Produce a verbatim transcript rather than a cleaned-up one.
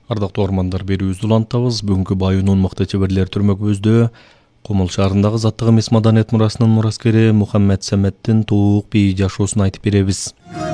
Ардактуу ормандар, берүүбүздү улантабыз. Бүгүнкү Баюунун мыкты чеберлер түрмөгүбүздө Кумул шаарындагы заттык эмес маданият мурасынын мураскери Мухаммед Саметтин туук бий жашоосун айтып беребиз.